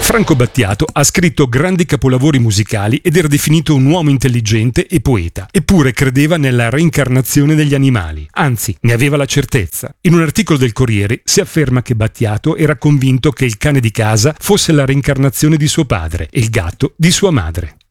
Franco Battiato ha scritto grandi capolavori musicali ed era definito un uomo intelligente e poeta, eppure credeva nella reincarnazione degli animali, anzi ne aveva la certezza. In un articolo del Corriere si afferma che Battiato era convinto che il cane di casa fosse la reincarnazione di suo padre e il gatto di sua madre.